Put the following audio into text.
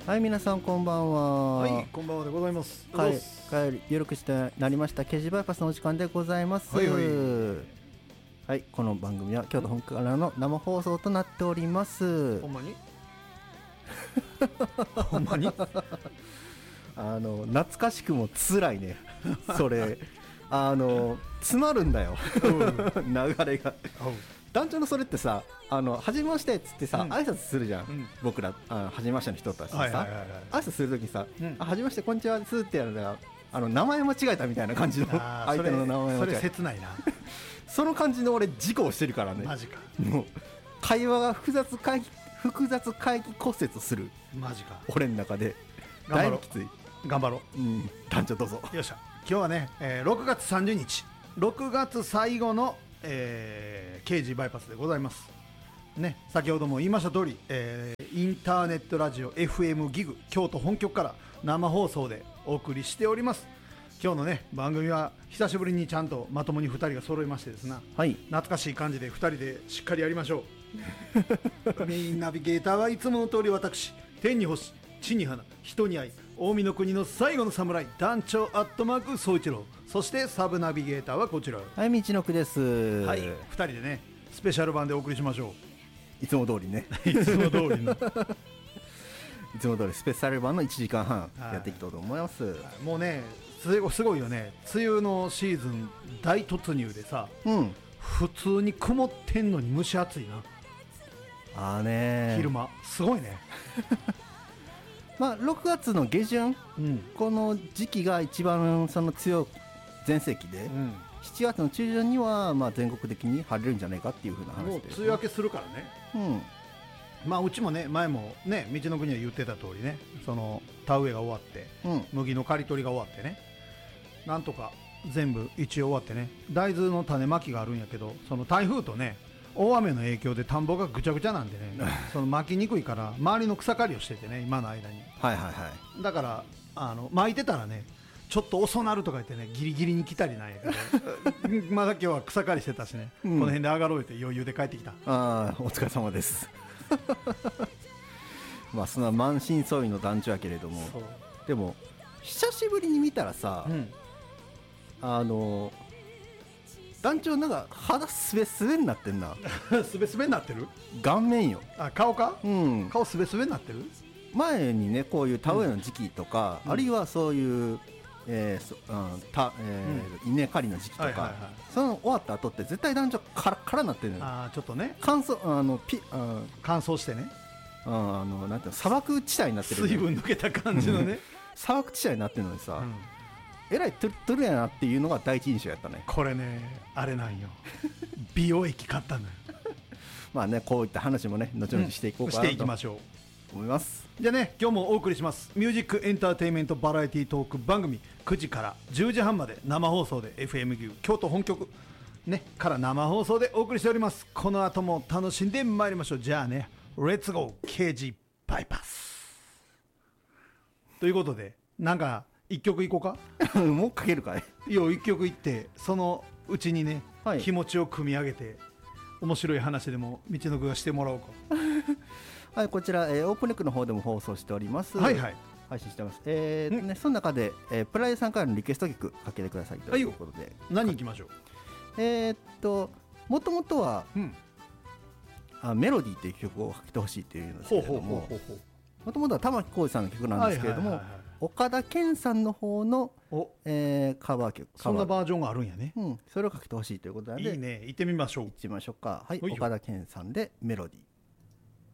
はい、皆さんこんばんは。 はい、こんばんはでございます。 帰り夜9時となりました刑事バイパスのお時間でございます。 はいはい、 はい、この番組は京都本からの生放送となっております。 ほんまにほんまに懐かしくも辛いねそれ詰まるんだよ流れが。団長のそれってさ、はじめましてっつってさ、挨拶するじゃん、僕らはじめましての人たちさ、挨拶するときにさ、はじめましてこんにちはですってやるのが、名前間違えたみたいな感じの相手の名前間違えた。 それ切ないなその感じの俺事故をしてるからね。 マジか。 もう会話が複雑回帰骨折する。 マジか。 俺の中でだいぶきつい。 頑張ろう。 団長どうぞ。 よっしゃ。今日はね、6月30日6月最後の刑事バイパスでございますね。先ほども言いました通り、インターネットラジオ FM ギグ京都本局から生放送でお送りしております。今日のね番組は久しぶりにちゃんとまともに2人が揃いましてですな、はい、懐かしい感じで2人でしっかりやりましょうメインナビゲーターはいつもの通り私、天に星地に花人に愛近江の国の最後の侍団長総一郎、そしてサブナビゲーターはこちら、 はい、道のくです。 はい、2人でねスペシャル版でお送りしましょう。いつも通りねいつも通りのいつも通りスペシャル版の1時間半やっていきたいと思います。 もうねすごいよね。梅雨のシーズン大突入でさ、普通に曇ってんのに蒸し暑いな。昼間すごいねまあ、6月の下旬、この時期が一番その強い全盛期で、7月の中旬にはまあ全国的に晴れるんじゃないかっていう風な話で、 もう梅雨明けするからね。まあ、うちもね前もね道の国は言ってた通りね、その田植えが終わって、麦の刈り取りが終わってね、なんとか全部一応終わってね、大豆の種まきがあるんやけど、その台風とね大雨の影響で田んぼがぐちゃぐちゃなんでねその巻きにくいから周りの草刈りをしててね、今の間に。だから巻いてたらねちょっと遅なるとか言ってねギリギリに来たりなんやけどまだ今日は草刈りしてたしね、この辺で上がろうって余裕で帰ってきた。 お疲れ様ですまあそんな満身創痍の団長やけれども、でも久しぶりに見たらさ、団長なんか肌すべすべになってんなすべすべになってる？ 顔面よ。 顔か？顔すべすべになってる？ 前にねこういう田植えの時期とか、あるいはそういう稲刈りの時期とか、その終わった後って絶対団長カラカラになってるのよ。 ちょっとね乾燥してね、 なんていうの、砂漠地帯になってる、 水分抜けた感じのね砂漠地帯になってるのにさ、えらいトゥルトゥルやなっていうのが第一印象やったね。 これねあれなんよ美容液買ったのよまあね、こういった話もね後々していこうかなと、 していきましょう思います。 じゃあね、今日もお送りしますミュージックエンターテインメントバラエティトーク番組、9時から10時半まで生放送で FM 京都本局ねから生放送でお送りしております。この後も楽しんでまいりましょう。じゃあね、レッツゴー刑事バイパスということで、なんか一曲いこうかもうかけるかい？ いや、一曲いって、そのうちにね、気持ちを組み上げて面白い話でも道のくがしてもらおうかはい、こちら、オープンレックの方でも放送しております。配信してます。その中で、プライさんからのリクエスト曲かけてくださいということで、 何いきましょう。もともとは、メロディーっていう曲をかけてほしいっていうんですけれども、もともとは玉置浩二さんの曲なんですけれども、岡田健さんの方のカバー曲、 そんなバージョンがあるんやね。 それをかけてほしいということなので、 いいね、行ってみましょう。 行ってみましょうか。はい、岡田健さんでメロディー。